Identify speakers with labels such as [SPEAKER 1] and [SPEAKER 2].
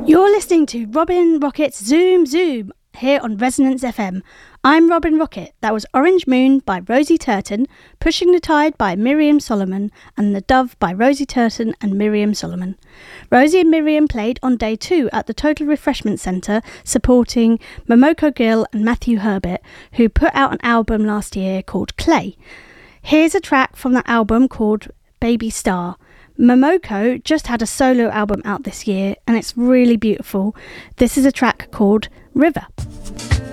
[SPEAKER 1] You're listening to Robin Rocket's Zoom Zoom here on Resonance FM. I'm Robin Rocket. That was Orange Moon by Rosie Turton, Pushing the Tide by Miriam Solomon, and The Dove by Rosie Turton and Miriam Solomon. Rosie and Miriam played on day 2 at the Total Refreshment Centre, supporting Momoko Gill and Matthew Herbert, who put out an album last year called Clay. Here's a track from that album called Baby Star. Momoko just had a solo album out this year and it's really beautiful. This is a track called River.